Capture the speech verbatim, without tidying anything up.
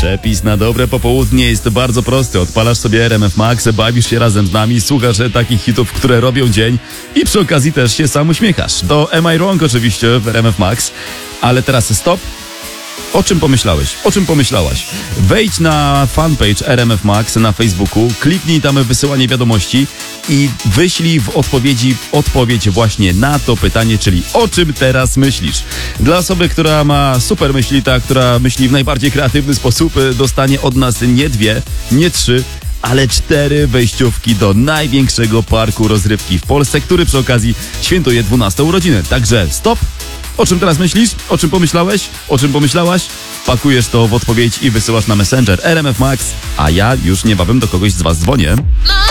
Przepis na dobre popołudnie jest bardzo prosty. Odpalasz sobie R M F Max, bawisz się razem z nami, słuchasz takich hitów, które robią dzień i przy okazji też się sam uśmiechasz. To Am I Wrong oczywiście w R M F Max, ale teraz stop. O czym pomyślałeś? O czym pomyślałaś? Wejdź na fanpage R M F Max na Facebooku, kliknij tam wysyłanie wiadomości i wyślij w odpowiedzi odpowiedź właśnie na to pytanie, czyli o czym teraz myślisz? Dla osoby, która ma super myśli, ta, która myśli w najbardziej kreatywny sposób, dostanie od nas nie dwie, nie trzy, ale cztery wejściówki do największego parku rozrywki w Polsce, który przy okazji świętuje dwunaste urodziny. Także stop! O czym teraz myślisz? O czym pomyślałeś? O czym pomyślałaś? Pakujesz to w odpowiedź i wysyłasz na Messenger R M F Max, a ja już niebawem do kogoś z was dzwonię.